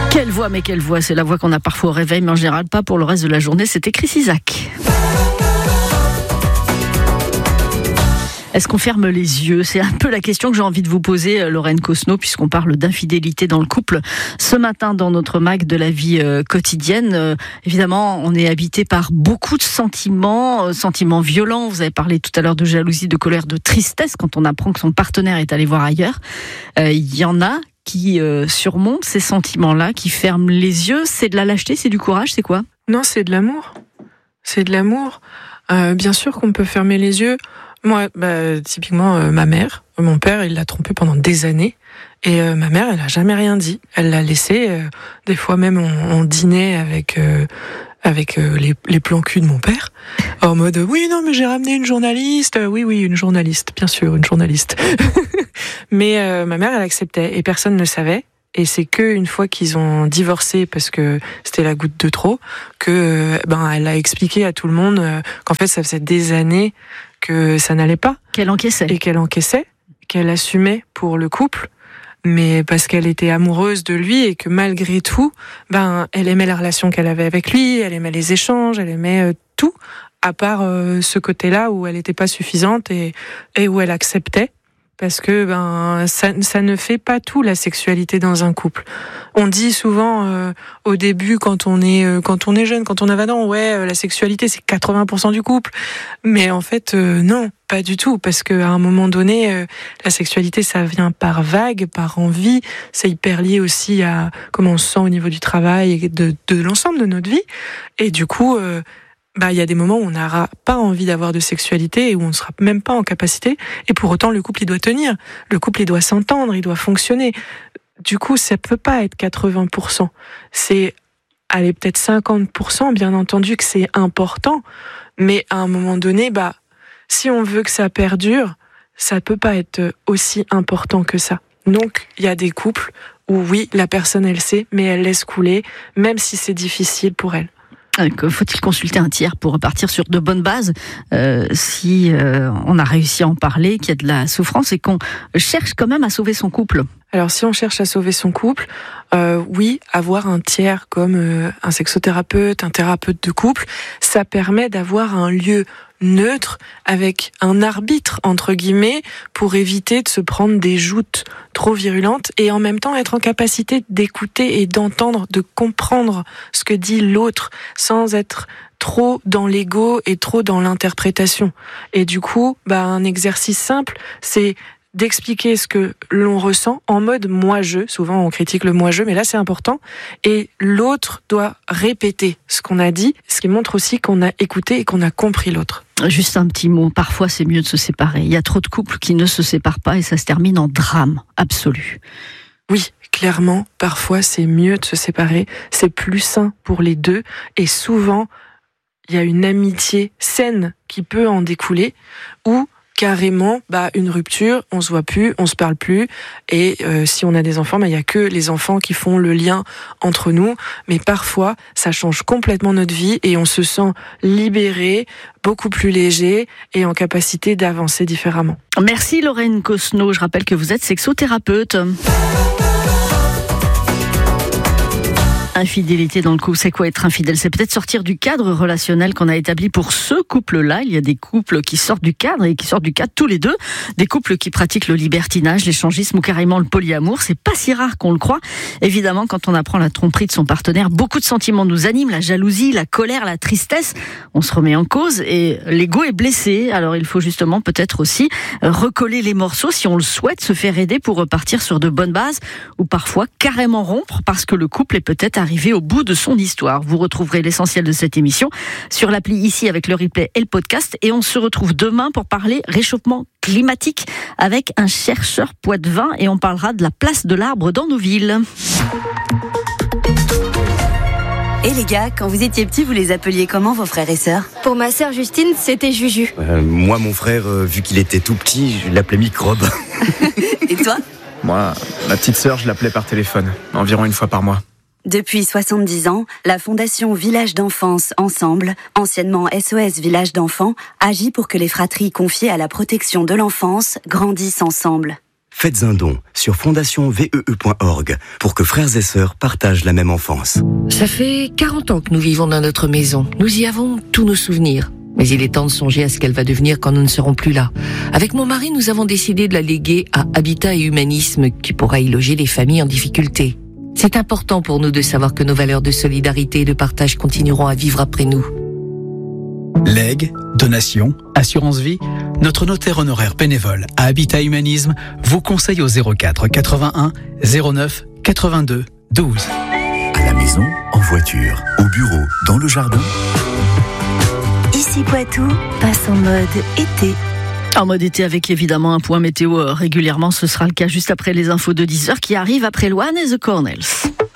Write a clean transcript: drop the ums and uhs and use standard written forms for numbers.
Quelle voix, mais quelle voix. C'est la voix qu'on a parfois au réveil, mais en général pas pour le reste de la journée. C'était Chris Isaak. Est-ce qu'on ferme les yeux ? C'est un peu la question que j'ai envie de vous poser, Lorraine Cosno, puisqu'on parle d'infidélité dans le couple. Ce matin, dans notre mag de la vie quotidienne, évidemment, on est habité par beaucoup de sentiments violents. Vous avez parlé tout à l'heure de jalousie, de colère, de tristesse quand on apprend que son partenaire est allé voir ailleurs. Il y en a qui surmontent ces sentiments-là, qui ferment les yeux. C'est de la lâcheté, c'est du courage, c'est quoi ? Non, c'est de l'amour. C'est de l'amour. Bien sûr qu'on peut fermer les yeux. Moi, typiquement, ma mère, mon père, il l'a trompée pendant des années. Et ma mère, elle a jamais rien dit. Elle l'a laissé. Des fois même, on dînait avec les plans cul de mon père, en mode oui, non, mais j'ai ramené une journaliste. Oui, une journaliste, bien sûr, une journaliste. Mais ma mère, elle acceptait et personne ne savait. Et c'est que une fois qu'ils ont divorcé parce que c'était la goutte de trop, que elle a expliqué à tout le monde qu'en fait ça faisait des années que ça n'allait pas. Qu'elle encaissait. Et qu'elle assumait pour le couple, mais parce qu'elle était amoureuse de lui et que malgré tout, elle aimait la relation qu'elle avait avec lui, elle aimait les échanges, elle aimait tout, à part ce côté-là où elle n'était pas suffisante et où elle acceptait. Parce que ça ne fait pas tout, la sexualité dans un couple. On dit souvent au début quand on est jeune, quand on a 20 ans, la sexualité c'est 80% du couple. Mais en fait non, pas du tout, parce que à un moment donné la sexualité ça vient par vague, par envie, c'est hyper lié aussi à comment on se sent au niveau du travail et de l'ensemble de notre vie. Et du coup il y a des moments où on n'aura pas envie d'avoir de sexualité et où on ne sera même pas en capacité. Et pour autant, le couple, il doit tenir. Le couple, il doit s'entendre, il doit fonctionner. Du coup, ça peut pas être 80%. C'est, peut-être 50%, bien entendu que c'est important. Mais à un moment donné, si on veut que ça perdure, ça peut pas être aussi important que ça. Donc, il y a des couples où oui, la personne, elle sait, mais elle laisse couler, même si c'est difficile pour elle. Faut-il consulter un tiers pour repartir sur de bonnes bases si on a réussi à en parler, qu'il y a de la souffrance et qu'on cherche quand même à sauver son couple ? Alors si on cherche à sauver son couple, oui, avoir un tiers comme un sexothérapeute, un thérapeute de couple, ça permet d'avoir un lieu neutre avec un arbitre entre guillemets pour éviter de se prendre des joutes trop virulentes et en même temps être en capacité d'écouter et d'entendre, de comprendre ce que dit l'autre sans être trop dans l'ego et trop dans l'interprétation. Et du coup, un exercice simple, c'est d'expliquer ce que l'on ressent en mode moi-je. Souvent, on critique le moi-je, mais là, c'est important. Et l'autre doit répéter ce qu'on a dit, ce qui montre aussi qu'on a écouté et qu'on a compris l'autre. Juste un petit mot. Parfois, c'est mieux de se séparer. Il y a trop de couples qui ne se séparent pas et ça se termine en drame absolu. Oui, clairement, parfois, c'est mieux de se séparer. C'est plus sain pour les deux. Et souvent, il y a une amitié saine qui peut en découler ou carrément, une rupture, on se voit plus, on se parle plus, et si on a des enfants, il y a que les enfants qui font le lien entre nous, mais parfois, ça change complètement notre vie, et on se sent libéré, beaucoup plus léger, et en capacité d'avancer différemment. Merci Lorraine Cosno, je rappelle que vous êtes sexothérapeute. Infidélité dans le couple, c'est quoi être infidèle ? C'est peut-être sortir du cadre relationnel qu'on a établi pour ce couple-là. Il y a des couples qui sortent du cadre et qui sortent du cadre tous les deux. Des couples qui pratiquent le libertinage, l'échangisme ou carrément le polyamour. C'est pas si rare qu'on le croit. Évidemment, quand on apprend la tromperie de son partenaire, beaucoup de sentiments nous animent. La jalousie, la colère, la tristesse. On se remet en cause et l'ego est blessé. Alors il faut justement peut-être aussi recoller les morceaux si on le souhaite, se faire aider pour repartir sur de bonnes bases ou parfois carrément rompre parce que le couple est peut-être arrivé au bout de son histoire. Vous retrouverez l'essentiel de cette émission sur l'appli ici avec le replay et le podcast. Et on se retrouve demain pour parler réchauffement climatique avec un chercheur poitevin et on parlera de la place de l'arbre dans nos villes. Et les gars, quand vous étiez petits, vous les appeliez comment vos frères et sœurs ? Pour ma sœur Justine, c'était Juju. Moi, mon frère, vu qu'il était tout petit, je l'appelais Microbe. Et toi ? Moi, ma petite sœur, je l'appelais par téléphone, environ une fois par mois. Depuis 70 ans, la Fondation Village d'Enfance Ensemble, anciennement SOS Village d'Enfants, agit pour que les fratries confiées à la protection de l'enfance grandissent ensemble. Faites un don sur fondationvee.org pour que frères et sœurs partagent la même enfance. Ça fait 40 ans que nous vivons dans notre maison. Nous y avons tous nos souvenirs. Mais il est temps de songer à ce qu'elle va devenir quand nous ne serons plus là. Avec mon mari, nous avons décidé de la léguer à Habitat et Humanisme, qui pourra y loger les familles en difficulté. C'est important pour nous de savoir que nos valeurs de solidarité et de partage continueront à vivre après nous. Legs, donations, assurance vie, notre notaire honoraire bénévole à Habitat Humanisme vous conseille au 04 81 09 82 12. À la maison, en voiture, au bureau, dans le jardin. Ici Poitou passe en mode été. En mode été avec évidemment un point météo régulièrement. Ce sera le cas juste après les infos de 10h qui arrivent après Loane et The Cornels.